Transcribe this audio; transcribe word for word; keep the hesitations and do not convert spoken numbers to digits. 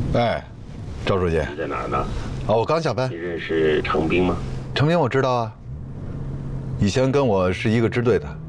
哎，赵书记， 你在哪儿呢？ 啊，我刚下班。 你认识程兵吗？ 程兵我知道啊，以前跟我是一个支队的。